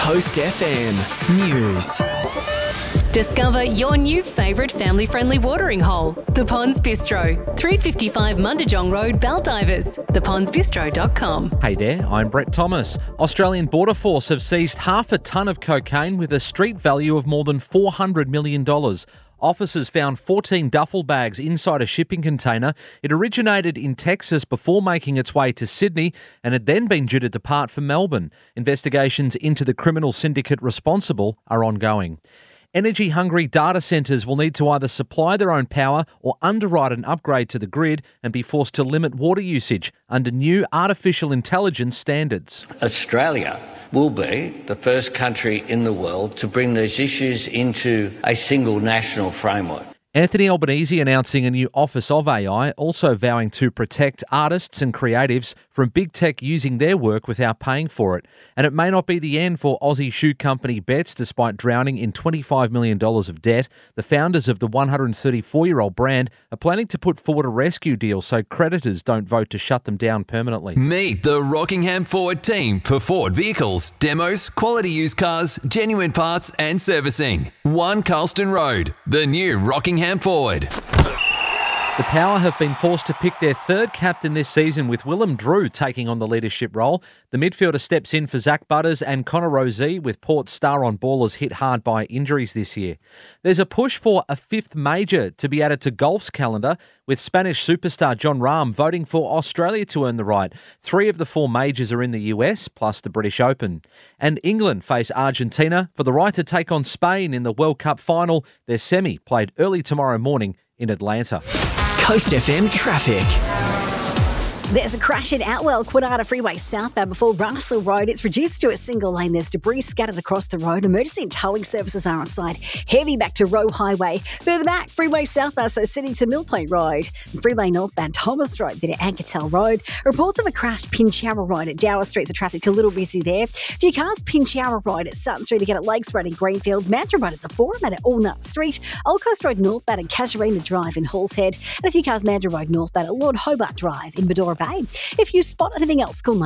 Coast FM News. Discover your new favourite family-friendly watering hole, The Ponds Bistro, 355 Mundijong Road, Baldivis, thepondsbistro.com. Hey there, I'm Brett Thomas. Australian Border Force have seized half a tonne of cocaine with a street value of more than $400 million. Officers found 14 duffel bags inside a shipping container. It originated in Texas before making its way to Sydney and had then been due to depart for Melbourne. Investigations into the criminal syndicate responsible are ongoing. Energy-hungry data centres will need to either supply their own power or underwrite an upgrade to the grid and be forced to limit water usage under new artificial intelligence standards. Australia will be the first country in the world to bring these issues into a single national framework. Anthony Albanese announcing a new Office of AI, also vowing to protect artists and creatives from big tech using their work without paying for it. And it may not be the end for Aussie shoe company Betts, despite drowning in $25 million of debt. The founders of the 134-year-old brand are planning to put forward a rescue deal so creditors don't vote to shut them down permanently. Meet the Rockingham Ford team for Ford vehicles, demos, quality used cars, genuine parts and servicing. 1 Carlston Road, the new Rockingham Ford. The Power have been forced to pick their third captain this season, with Willem Drew taking on the leadership role. The midfielder steps in for Zach Butters and Connor Rozee, with Port's star-on ballers hit hard by injuries this year. There's a push for a 5th major to be added to golf's calendar, with Spanish superstar Jon Rahm voting for Australia to earn the right. 3 of the 4 majors are in the US, plus the British Open. And England face Argentina for the right to take on Spain in the World Cup final. Their semi played early tomorrow morning in Atlanta. Coast FM traffic. There's a crash in Outwell, Quinana Freeway southbound before Russell Road. It's reduced to a single lane. There's debris scattered across the road. Emergency and towing services are on site. Heavy back to Roe Highway. Further back, Freeway southbound, so Sydney to Mill Point Road. And Freeway northbound, Thomas Road, then at Ankertel Road. Reports of a crash, Pinchara Road at Dower Street. The traffic's a little busy there. Few cars, Pinchara Road at Sutton Street, again at Lakes Road in Greenfields. Mantra Road at the Forum and at Allnut Street. Old Coast Road northbound at Casuarina Drive in Halls Head. And a few cars, Mandurah Road northbound at Lord Hobart Drive in Medora Bay. If you spot anything else, call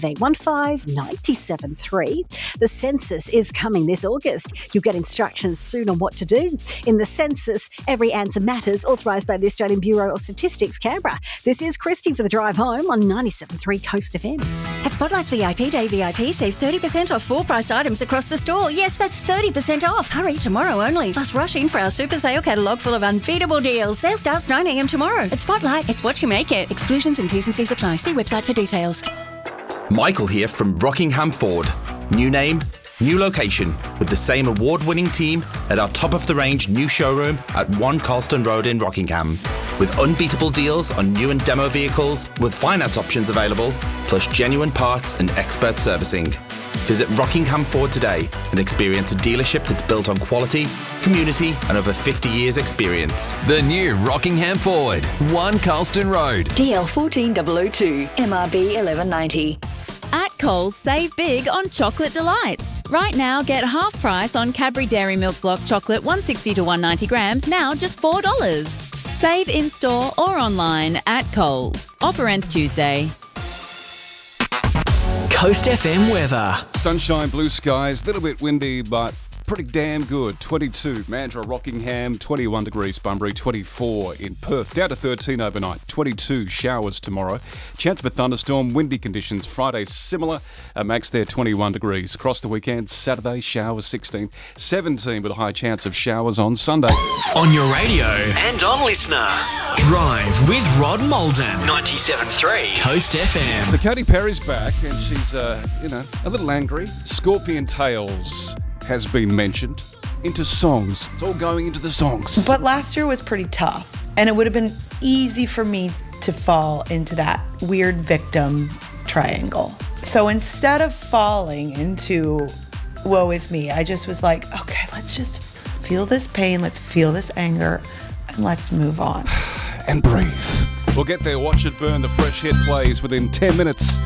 95815 973. The census is coming this August. You'll get instructions soon on what to do. In the census, every answer matters, authorised by the Australian Bureau of Statistics, Canberra. This is Christy for the drive home on 97.3 Coast FM. At Spotlight's VIP Day VIP, save 30% off full-priced items across the store. Yes, that's 30% off. Hurry, tomorrow only. Plus, rush in for our super sale catalogue full of unbeatable deals. Sale starts 9 a.m. tomorrow. At Spotlight, it's what you make it. Exclusions and T's and C's apply. See website for details. Michael here from Rockingham Ford. New name, new location, with the same award-winning team at our top-of-the-range new showroom at 1 Carlston Road in Rockingham. With unbeatable deals on new and demo vehicles, with finance options available, plus genuine parts and expert servicing. Visit Rockingham Ford today and experience a dealership that's built on quality, community and over 50 years experience. The new Rockingham Ford, 1 Carlston Road. DL 14002, MRB 1190. At Coles, save big on chocolate delights. Right now, get half price on Cadbury Dairy Milk Block chocolate 160 to 190 grams, now just $4. Save in-store or online at Coles. Offer ends Tuesday. Coast FM weather. Sunshine, blue skies, a little bit windy, but pretty damn good. 22, Mandurah, Rockingham, 21 degrees, Bunbury, 24 in Perth, down to 13 overnight, 22 showers tomorrow. Chance of a thunderstorm, windy conditions. Friday, similar, max there, 21 degrees. Across the weekend, Saturday, showers 16, 17 with a high chance of showers on Sunday. On your radio and on Listener. Drive with Rod Malden. 97.3 Coast FM. So Katy Perry's back and she's, a little angry. Scorpion Tales has been mentioned into songs. It's all going into the songs. But last year was pretty tough, and it would have been easy for me to fall into that weird victim triangle. So instead of falling into woe is me, I just was like, okay, let's just feel this pain, let's feel this anger, and let's move on. And breathe. We'll get there. Watch it burn. The fresh hit plays within 10 minutes.